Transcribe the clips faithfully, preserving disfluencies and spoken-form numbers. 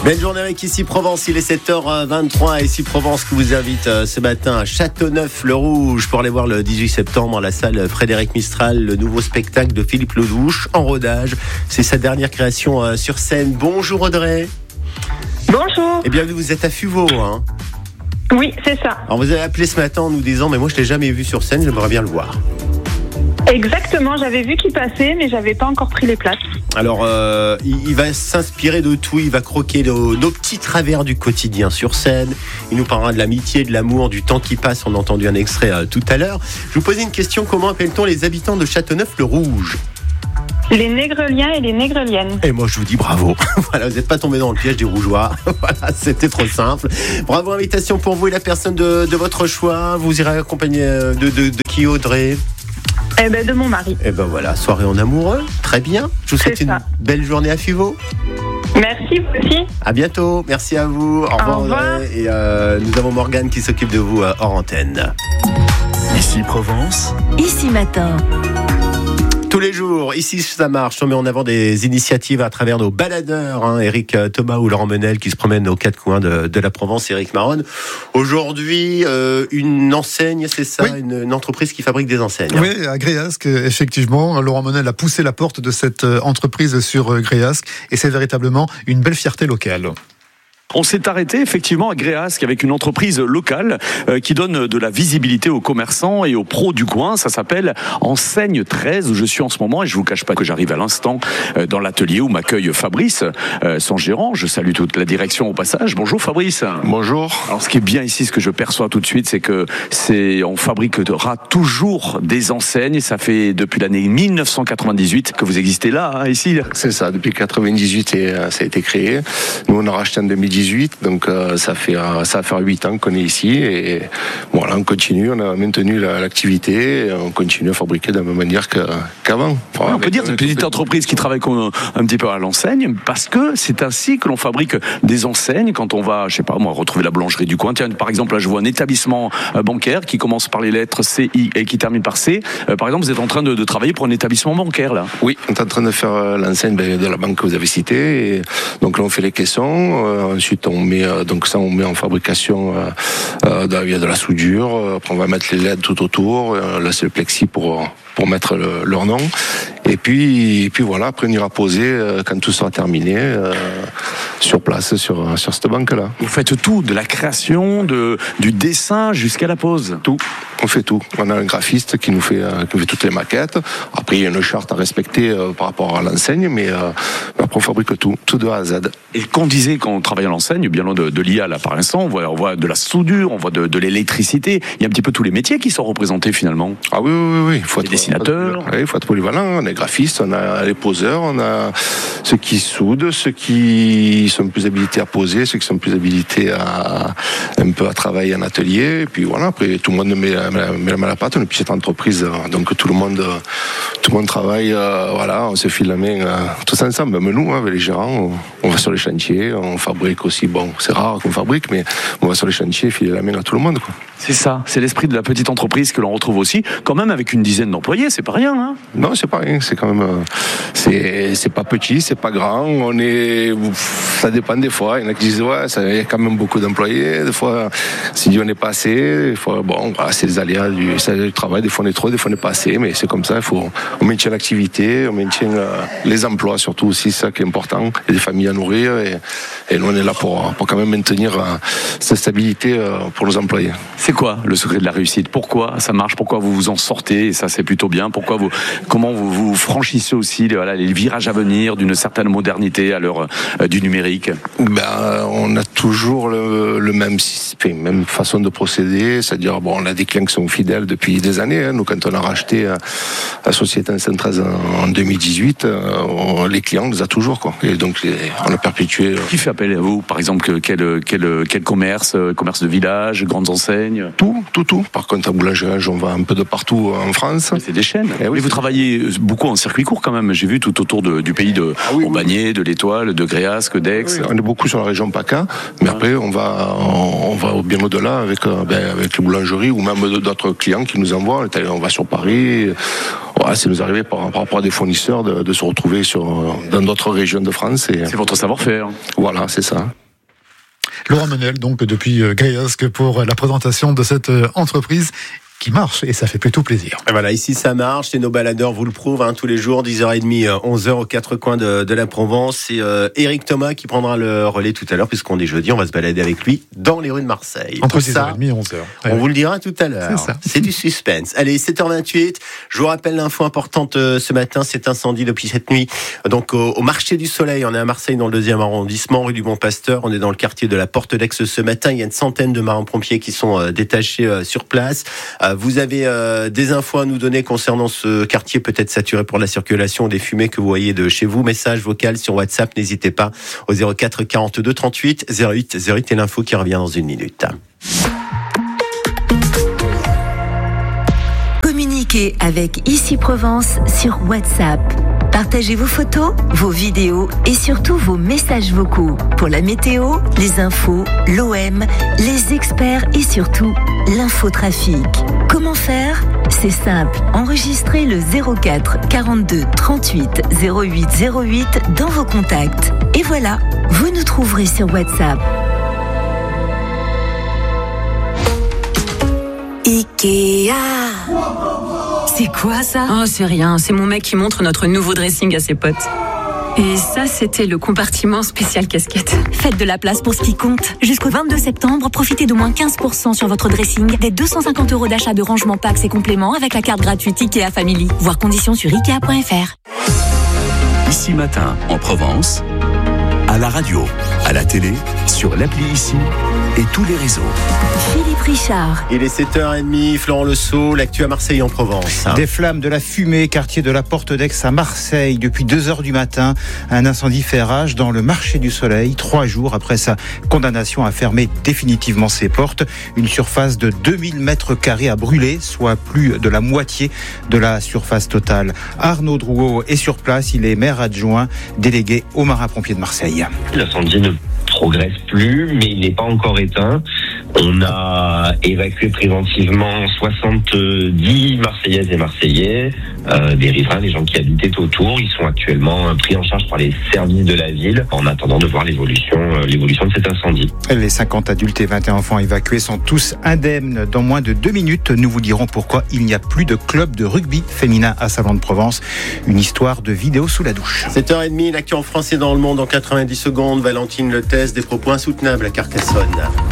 Belle journée avec Ici Provence, il est sept heures vingt-trois. Ici Provence qui vous invite ce matin à Châteauneuf-le-Rouge pour aller voir le dix-huit septembre à la salle Frédéric Mistral, le nouveau spectacle de Philippe Ledouche en rodage. C'est sa dernière création sur scène. Bonjour Audrey. Bonjour. Et bienvenue, vous êtes à Fuveau, hein? Oui, c'est ça. Alors vous avez appelé ce matin en nous disant, mais moi je l'ai jamais vu sur scène, j'aimerais bien le voir. Exactement, j'avais vu qu'il passait, mais j'avais pas encore pris les places. Alors, euh, il, il va s'inspirer de tout, il va croquer nos, nos petits travers du quotidien sur scène. Il nous parlera de l'amitié, de l'amour, du temps qui passe. On a entendu un extrait euh, tout à l'heure. Je vous posais une question, comment appelle-t-on les habitants de Châteauneuf-le-Rouge ? Les négreliens et les négreliennes. Et moi je vous dis bravo. Voilà, vous n'êtes pas tombé dans le piège des rougeois. Voilà, c'était trop simple. Bravo, invitation pour vous et la personne de, de votre choix. Vous irez accompagner de, de, de qui, Audrey ? Eh ben de mon mari. Eh ben voilà, soirée en amoureux, très bien. Je vous souhaite une belle journée à Fuveau. Merci, vous aussi. À bientôt, merci à vous. Au revoir, Au revoir. Audrey. Et euh, nous avons Morgane qui s'occupe de vous euh, hors antenne. Ici Provence. Ici Matin. Tous les jours, ici ça marche, on met en avant des initiatives à travers nos baladeurs, hein, Eric Thomas ou Laurent Menel qui se promènent aux quatre coins de, de la Provence, Eric Maronne. Aujourd'hui, euh, une enseigne, c'est ça, oui. une, une entreprise qui fabrique des enseignes. Oui, à Gréasque, effectivement. Laurent Menel a poussé la porte de cette entreprise sur Gréasque et c'est véritablement une belle fierté locale. On s'est arrêté effectivement à Gréasque avec une entreprise locale euh, qui donne de la visibilité aux commerçants et aux pros du coin. Ça s'appelle Enseigne treize où je suis en ce moment et je vous cache pas que j'arrive à l'instant euh, dans l'atelier où m'accueille Fabrice, euh, son gérant. Je salue toute la direction au passage. Bonjour Fabrice. Bonjour. Alors ce qui est bien ici, ce que je perçois tout de suite, c'est que c'est on fabriquera toujours des enseignes. Ça fait depuis l'année dix-neuf cent quatre-vingt-dix-huit que vous existez là, hein, ici. C'est ça, depuis quatre-vingt-dix-huit et euh, ça a été créé. Nous on a racheté en deux mille dix-huit, donc euh, ça fait euh, ça va faire huit ans qu'on est ici et voilà, on continue, on a maintenu la, l'activité, et on continue à fabriquer de la même manière que, qu'avant. Enfin, on peut dire que c'est une petite entreprise qui travaille comme un, un petit peu à l'enseigne parce que c'est ainsi que l'on fabrique des enseignes quand on va, je sais pas moi, retrouver la boulangerie du coin. Tiens, par exemple, là je vois un établissement bancaire qui commence par les lettres C I et qui termine par C. Euh, par exemple, vous êtes en train de, de travailler pour un établissement bancaire là. Oui, on est en train de faire l'enseigne de la banque que vous avez citée. Et donc là on fait les caissons, euh, ensuite on met euh, donc ça on met en fabrication. Euh, euh, il y a de la soudure. Euh, après on va mettre les L E D tout autour. Euh, là c'est le plexi pour pour mettre le, leur nom. Et puis et puis voilà. Après on ira poser euh, quand tout sera terminé euh, sur place sur sur cette banque là. Vous faites tout, de la création, de du dessin jusqu'à la pose. Tout. On fait tout. On a un graphiste qui nous fait, euh, qui nous fait toutes les maquettes. Après, il y a une charte à respecter euh, par rapport à l'enseigne, mais euh, après, on fabrique tout, tout de A à Z. Et qu'on disait quand on travaille à l'enseigne, bien loin de, de l'I A là par l'instant, on voit, on voit de la soudure, on voit de, de l'électricité. Il y a un petit peu tous les métiers qui sont représentés finalement. Ah oui, oui, oui. Il faut les être, dessinateurs. Oui, il faut être polyvalent. On est graphiste, on a les poseurs, on a ceux qui soudent, ceux qui sont plus habilités à poser, ceux qui sont plus habilités à un peu à travailler en atelier. Et puis voilà. Après, tout le monde met met la main à la pâte, on est une petite entreprise, donc tout le monde, tout le monde travaille, euh, voilà, on se file la main euh, tous ensemble, même nous, hein, avec les gérants, on, on va sur les chantiers, on fabrique aussi, bon, c'est rare qu'on fabrique, mais on va sur les chantiers, filer la main à tout le monde, quoi. C'est ça, c'est l'esprit de la petite entreprise que l'on retrouve aussi, quand même avec une dizaine d'employés, c'est pas rien, hein? Non, c'est pas rien, c'est quand même, euh, c'est, c'est pas petit, c'est pas grand, on est, ça dépend des fois, il y en a qui disent, ouais, ça, il y a quand même beaucoup d'employés, des fois, si on n'est pas assez, des fois, bon, voilà, c'est les aléas du, du travail, des fois on est trop, des fois on n'est pas assez, mais c'est comme ça, il faut, on maintient l'activité, on maintient euh, les emplois surtout aussi, c'est ça qui est important, il y a des familles à nourrir et, et nous on est là pour, pour quand même maintenir euh, cette stabilité euh, pour nos employés. C'est quoi le secret de la réussite? Pourquoi ça marche? Pourquoi vous vous en sortez? Et ça, c'est plutôt bien. Pourquoi vous, comment vous, vous franchissez aussi les, voilà, les virages à venir d'une certaine modernité à l'heure euh, du numérique? Ben, on a toujours le, le même système, même façon de procéder. C'est-à-dire, bon, on a des clients qui sont fidèles depuis des années. Hein. Nous, quand on a racheté euh, la société Enseigne treize en, en deux mille dix-huit, euh, on, les clients, on les a toujours, quoi. Et donc, les, on a perpétué. Euh... Qui fait appel à vous? Par exemple, quel, quel, quel commerce? Commerce de village, grandes enseignes? Tout, tout, tout. Par contre, à boulangerie, on va un peu de partout en France. Mais c'est des chaînes. Et oui, mais vous travaillez beaucoup en circuit court quand même. J'ai vu tout autour de, du pays de ah oui, Aubagnais, oui. de l'Étoile, de Gréasque, d'Aix. Oui, on est beaucoup sur la région PACA, mais ouais. après on va, on, on va bien au-delà avec, ben, avec les boulangeries ou même d'autres clients qui nous envoient. On va sur Paris. voilà, c'est nous arrivé par, par rapport à des fournisseurs de, de se retrouver sur, dans d'autres régions de France. Et, c'est votre savoir-faire. Voilà, c'est ça. Laurent Menel, donc depuis Gréasque, pour la présentation de cette entreprise qui marche, et ça fait plutôt plaisir. Et voilà, ici ça marche, et nos baladeurs vous le prouvent, hein, tous les jours, dix heures trente, onze heures aux quatre coins de, de la Provence. C'est euh, Eric Thomas qui prendra le relais tout à l'heure, puisqu'on est jeudi, on va se balader avec lui dans les rues de Marseille. Entre dix heures trente et onze heures. On ouais. vous le dira tout à l'heure. C'est ça. C'est du suspense. Allez, sept heures vingt-huit, je vous rappelle l'info importante euh, ce matin, cet incendie depuis cette nuit, donc au, au marché du Soleil, on est à Marseille dans le deuxième arrondissement, rue du Bon Pasteur, on est dans le quartier de la Porte d'Aix ce matin, il y a une centaine de marins-pompiers qui sont euh, détachés euh, sur place. Euh, vous avez... Euh, des infos à nous donner concernant ce quartier peut-être saturé pour la circulation, des fumées que vous voyez de chez vous. Message vocal sur WhatsApp, n'hésitez pas au zéro quatre quarante-deux trente-huit zéro huit zéro huit et l'info qui revient dans une minute. Communiquez avec Ici Provence sur WhatsApp. Partagez vos photos, vos vidéos et surtout vos messages vocaux pour la météo, les infos, l'O M, les experts et surtout l'infotrafic. Comment faire ? C'est simple, enregistrez le zéro quatre quarante-deux trente-huit zéro huit zéro huit dans vos contacts. Et voilà, vous nous trouverez sur WhatsApp. Ikea. C'est quoi ça ? Oh, c'est rien, c'est mon mec qui montre notre nouveau dressing à ses potes. Et ça, c'était le compartiment spécial casquette. Faites de la place pour ce qui compte. Jusqu'au vingt-deux septembre, profitez d'au moins quinze pour cent sur votre dressing, des deux cent cinquante euros d'achat de rangement packs et compléments avec la carte gratuite Ikea Family. Voir conditions sur ikea point f r. Ici Matin, en Provence, à la radio, à la télé, sur l'appli Ici et tous les réseaux. Philippe Richard. Il est sept heures trente, Florent Le Sceau, l'actu à Marseille en Provence. Des flammes, de la fumée, quartier de la Porte d'Aix à Marseille. Depuis deux heures du matin, un incendie fait rage dans le marché du Soleil, trois jours après sa condamnation à fermer définitivement ses portes. Une surface de deux mille mètres carrés a brûlé, soit plus de la moitié de la surface totale. Arnaud Drouot est sur place, il est maire adjoint, délégué aux marins-pompiers de Marseille. L'incendie ne progresse plus, mais il n'est pas encore éteint. On a évacué préventivement soixante-dix Marseillaises et Marseillais, euh, des riverains, les gens qui habitaient autour. Ils sont actuellement pris en charge par les services de la ville en attendant de voir l'évolution, euh, l'évolution de cet incendie. Les cinquante adultes et vingt et un enfants évacués sont tous indemnes. Dans moins de deux minutes, nous vous dirons pourquoi il n'y a plus de club de rugby féminin à Salon de Provence. Une histoire de vidéo sous la douche. sept heures trente, l'actu en France et dans le monde en quatre-vingt-dix secondes. Valentine Lethès, des propos insoutenables à Carcassonne.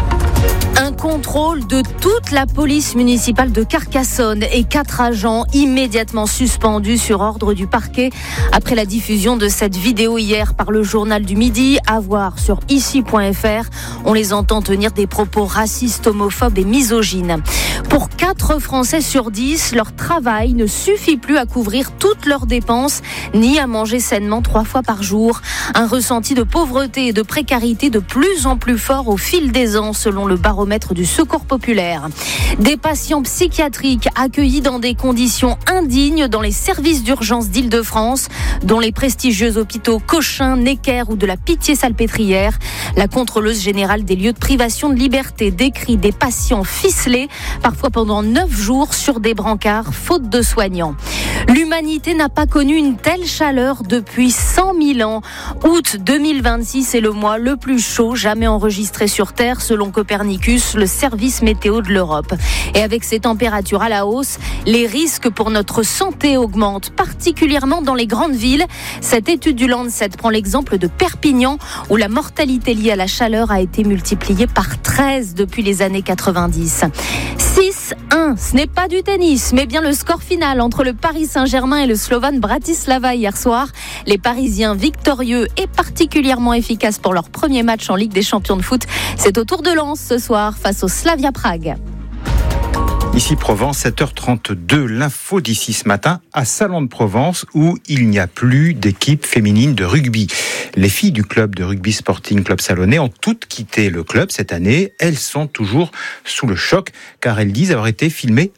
Un contrôle de toute la police municipale de Carcassonne et quatre agents immédiatement suspendus sur ordre du parquet après la diffusion de cette vidéo hier par le journal du Midi, à voir sur ici point f r. On les entend tenir des propos racistes, homophobes et misogynes. Pour quatre Français sur dix, leur travail ne suffit plus à couvrir toutes leurs dépenses ni à manger sainement trois fois par jour. Un ressenti de pauvreté et de précarité de plus en plus fort au fil des ans selon le baromètre du Secours populaire. Des patients psychiatriques accueillis dans des conditions indignes dans les services d'urgence d'Île-de-France, dont les prestigieux hôpitaux Cochin, Necker ou de la Pitié-Salpêtrière. La contrôleuse générale des lieux de privation de liberté décrit des patients ficelés, parfois pendant neuf jours sur des brancards, faute de soignants. L'humanité n'a pas connu une telle chaleur depuis cent mille ans. Août deux mille vingt-six est le mois le plus chaud jamais enregistré sur Terre, selon Copernicus, le service météo de l'Europe. Et avec ces températures à la hausse, les risques pour notre santé augmentent, particulièrement dans les grandes villes. Cette étude du Lancet prend l'exemple de Perpignan, où la mortalité liée à la chaleur a été multipliée par treize depuis les années quatre-vingt-dix. six un, ce n'est pas du tennis, mais bien le score final entre le Paris Saint-Germain et le Slovan Bratislava hier soir. Les Parisiens victorieux et particulièrement efficaces pour leur premier match en Ligue des Champions de foot. C'est au tour de Lens ce soir face au Slavia Prague. Ici Provence, sept heures trente-deux, l'info d'ici ce matin à Salon de Provence où il n'y a plus d'équipe féminine de rugby. Les filles du club de rugby Sporting Club Salonnais ont toutes quitté le club cette année. Elles sont toujours sous le choc car elles disent avoir été filmées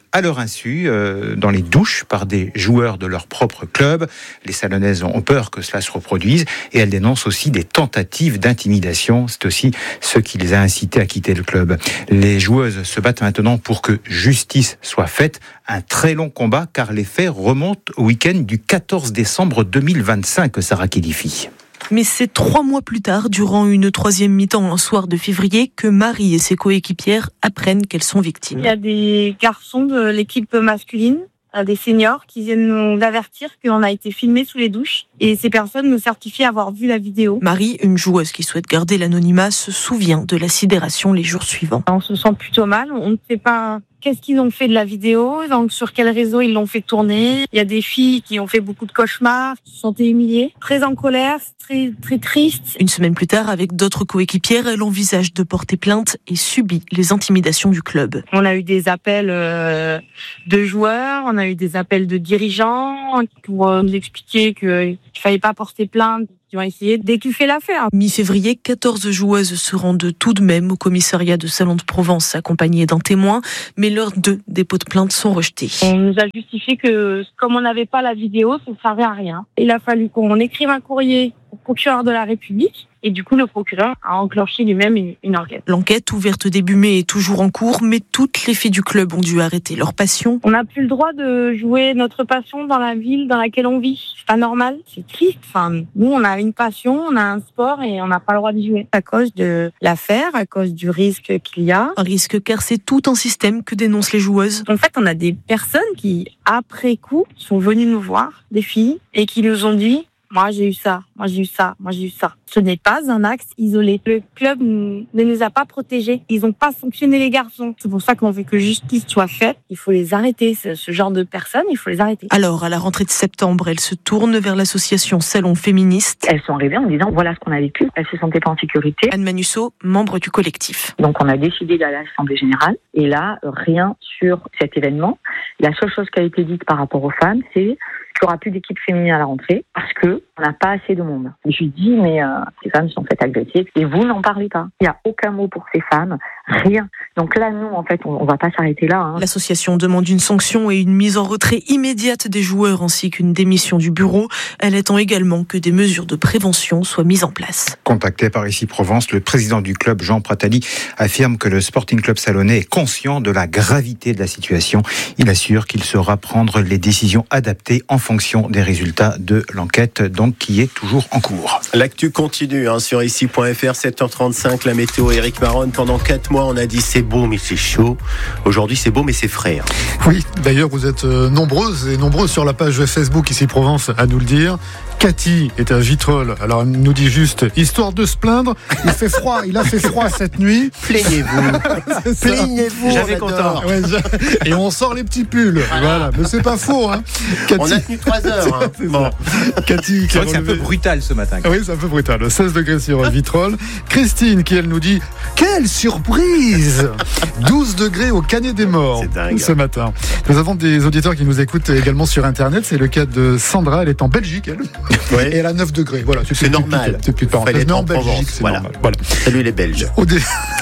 à leur insu euh, dans les douches par des joueurs de leur propre club. Les Salonnaises ont peur que cela se reproduise et elles dénoncent aussi des tentatives d'intimidation. C'est aussi ce qui les a incités à quitter le club. Les joueuses se battent maintenant pour que justice soit faite. Un très long combat car les faits remontent au week-end du quatorze décembre deux mille vingt-cinq, Sarah Kélifi. Mais c'est trois mois plus tard, durant une troisième mi-temps un soir de février, que Marie et ses coéquipières apprennent qu'elles sont victimes. Il y a des garçons de l'équipe masculine, des seniors, qui viennent nous avertir qu'on a été filmés sous les douches. Et ces personnes nous certifient avoir vu la vidéo. Marie, une joueuse qui souhaite garder l'anonymat, se souvient de la sidération les jours suivants. On se sent plutôt mal, on ne sait pas qu'est-ce qu'ils ont fait de la vidéo, donc sur quel réseau ils l'ont fait tourner. Il y a des filles qui ont fait beaucoup de cauchemars, qui se sentaient humiliées, très en colère, très, très tristes. Une semaine plus tard, avec d'autres coéquipières, elle envisage de porter plainte et subit les intimidations du club. On a eu des appels euh, de joueurs, on a eu des appels de dirigeants pour euh, nous expliquer qu'il ne fallait pas porter plainte. Ils ont essayé d'étouffer l'affaire. Mi-février, quatorze joueuses se rendent tout de même au commissariat de Salon de Provence accompagnées d'un témoin, mais leurs deux dépôts de plainte sont rejetés. On nous a justifié que comme on n'avait pas la vidéo, ça ne servait à rien. Il a fallu qu'on écrive un courrier au procureur de la République. Et du coup, le procureur a enclenché lui-même une, une enquête. L'enquête, ouverte début mai, est toujours en cours, mais toutes les filles du club ont dû arrêter leur passion. On n'a plus le droit de jouer notre passion dans la ville dans laquelle on vit. C'est pas normal, c'est triste. Enfin, nous, on a une passion, on a un sport et on n'a pas le droit de jouer. À cause de l'affaire, à cause du risque qu'il y a. Un risque car c'est tout un système que dénoncent les joueuses. En fait, on a des personnes qui, après coup, sont venues nous voir, des filles, et qui nous ont dit « Moi, j'ai eu ça, moi, j'ai eu ça, moi, j'ai eu ça ». Ce n'est pas un axe isolé. Le club ne nous a pas protégés. Ils n'ont pas sanctionné les garçons. C'est pour ça qu'on veut que justice soit faite. Il faut les arrêter. Ce, ce genre de personnes, il faut les arrêter. Alors, à la rentrée de septembre, elles se tournent vers l'association Salon Féministe. Elles sont arrivées en disant, voilà ce qu'on a vécu. Elles se sentaient pas en sécurité. Anne Manusseau, membre du collectif. Donc, on a décidé d'aller à l'Assemblée Générale. Et là, rien sur cet événement. La seule chose qui a été dite par rapport aux femmes, c'est qu'il n'y aura plus d'équipe féminine à la rentrée parce que on n'a pas assez de monde. Je lui dis, mais euh, ces femmes sont faites agresser et vous n'en parlez pas. Il n'y a aucun mot pour ces femmes, rien. Donc là, nous, en fait, on ne va pas s'arrêter là. Hein. L'association demande une sanction et une mise en retrait immédiate des joueurs ainsi qu'une démission du bureau. Elle attend également que des mesures de prévention soient mises en place. Contacté par Ici Provence, le président du club, Jean Pratali, affirme que le Sporting Club Salonnais est conscient de la gravité de la situation. Il assure qu'il saura prendre les décisions adaptées en fonction des résultats de l'enquête, donc qui est toujours en cours. L'actu continue hein, sur ici point f r, sept heures trente-cinq, la météo. Éric Maronne, pendant quatre mois, on a dit c'est beau mais c'est chaud. Aujourd'hui, c'est beau mais c'est frais. Hein. Oui, d'ailleurs, vous êtes nombreuses et nombreux sur la page Facebook Ici Provence à nous le dire. Cathy est à Vitrolles. Alors, elle nous dit juste, histoire de se plaindre, il fait froid, il a fait froid cette nuit. Plaignez-vous. Plaignez-vous. J'avais content. Ouais, et on sort les petits pulls. Voilà, voilà. Mais c'est pas faux. Hein. Cathy... On a tenu trois heures. Hein. Bon. Cathy, c'est, vrai que c'est un peu brutal ce matin. Oui, c'est un peu brutal. seize degrés sur Vitrolles. Christine, qui elle nous dit, quelle surprise. douze degrés au Canet des Morts dingue, ce matin. Nous avons des auditeurs qui nous écoutent également sur Internet. C'est le cas de Sandra. Elle est en Belgique, elle. Ouais. Et elle a neuf degrés. Voilà, c'est, c'est normal. C'est plus parenthèse. Mais en Belgique, c'est voilà. normal. Voilà. Salut les Belges. Dé...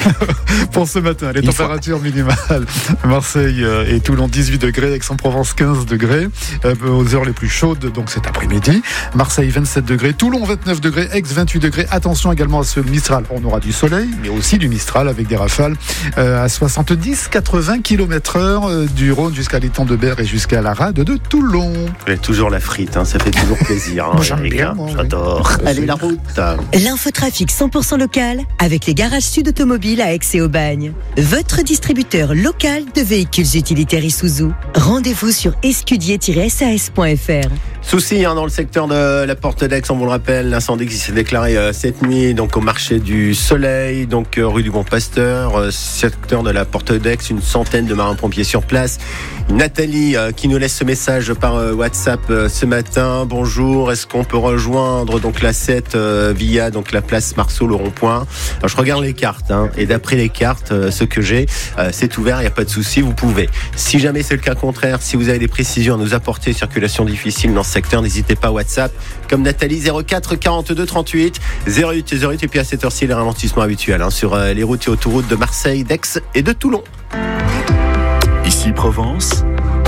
Pour ce matin, les Une températures fois. minimales. Marseille et Toulon, dix-huit degrés. Aix-en-Provence, quinze degrés. Euh, aux heures les plus chaudes, donc cet après-midi. Marseille, vingt-sept degrés. Toulon, vingt-neuf degrés. Aix, vingt-huit degrés. Attention également à ce Mistral. On aura du soleil, mais aussi du Mistral avec des rafales euh, à soixante-dix à quatre-vingts kilomètres heure euh, du Rhône jusqu'à l'étang de Berre et jusqu'à la rade de Toulon. Vous avez toujours la frite, hein, ça fait toujours plaisir. Hein, moi, j'aime bien, moi, j'adore. Oui. Allez, la route. L'infotrafic cent pour cent local avec les garages Sud Automobiles à Aix et Aubagne. Votre distributeur local de véhicules utilitaires Isuzu. Rendez-vous sur escudier tiret s a s point f r. Souci hein, dans le secteur de la Porte d'Aix, on vous le rappelle, l'incendie qui s'est déclaré euh, cette nuit donc au marché du Soleil, donc euh, rue du Bon Pasteur, euh, secteur de la Porte d'Aix, une centaine de marins-pompiers sur place. Nathalie euh, qui nous laisse ce message par euh, WhatsApp euh, ce matin. Bonjour, est-ce qu'on peut rejoindre donc la sept euh, via donc la place Marceau, le rond-point. Alors, je regarde les cartes hein, et d'après les cartes, euh, ce que j'ai, euh, c'est ouvert, il n'y a pas de souci, vous pouvez. Si jamais c'est le cas contraire, si vous avez des précisions à nous apporter, circulation difficile dans ce secteur, n'hésitez pas, WhatsApp comme Nathalie, zéro quatre quarante-deux trente-huit zéro huit zéro huit. Et puis à cette heure-ci, les ralentissements habituels hein, sur euh, les routes et autoroutes de Marseille, d'Aix et de Toulon. Ici Provence.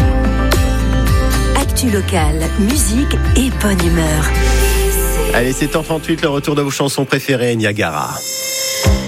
Actu locale, musique et bonne humeur. Allez, sept heures trente-huit, le retour de vos chansons préférées, Niagara.